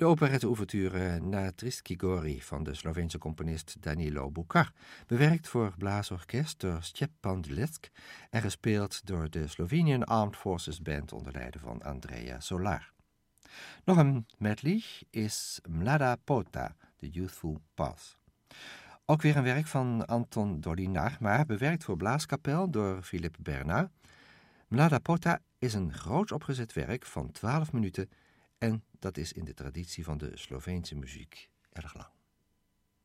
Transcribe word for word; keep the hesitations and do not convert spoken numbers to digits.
De operette-ouverture Na Tristki Gori van de Sloveense componist Danilo Bucar, bewerkt voor blaasorkest door Stjepan Dletsk en gespeeld door de Slovenian Armed Forces Band onder leiding van Andrea Solar. Nog een medley is Mlada Pota, The Youthful Path. Ook weer een werk van Anton Dolinar, maar bewerkt voor blaaskapel door Philippe Bernard. Mlada Pota is een groots opgezet werk van twaalf minuten en dat is in de traditie van de Sloveense muziek erg lang.